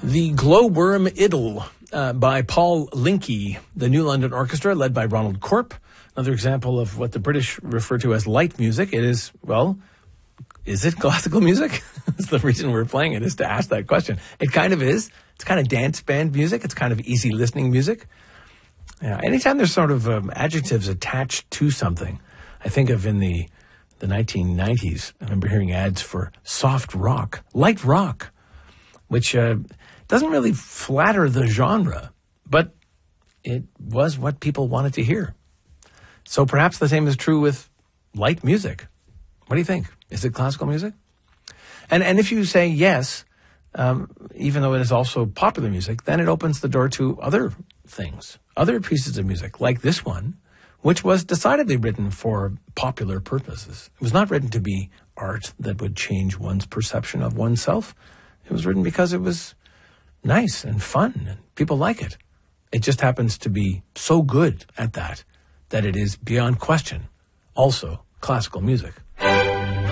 The Glowworm Idyll by Paul Linke, the New London Orchestra led by Ronald Corp. Another example of what the British refer to as light music. It is, well, is it classical music? That's the reason we're playing it, is to ask that question. It kind of is. It's kind of dance band music. It's kind of easy listening music. Yeah, anytime there's sort of adjectives attached to something, I think of in the 1990s, I remember hearing ads for soft rock, light rock, which doesn't really flatter the genre, but it was what people wanted to hear. So perhaps the same is true with light music. What do you think? Is it classical music? And if you say yes, even though it is also popular music, then it opens the door to other things, other pieces of music, like this one, which was decidedly written for popular purposes. It was not written to be art that would change one's perception of oneself. It was written because it was nice and fun, and people like it. It just happens to be so good at that it is beyond question also classical music.